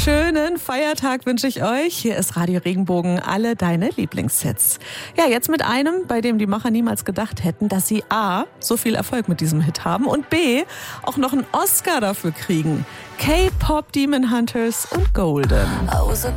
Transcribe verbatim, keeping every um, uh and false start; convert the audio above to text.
schönen Feiertag wünsche ich euch. Hier ist Radio Regenbogen, alle deine Lieblingshits. Ja, jetzt mit einem, bei dem die Macher niemals gedacht hätten, dass sie A, so viel Erfolg mit diesem Hit haben und B, auch noch einen Oscar dafür kriegen. K-Pop Demon Hunters und Golden.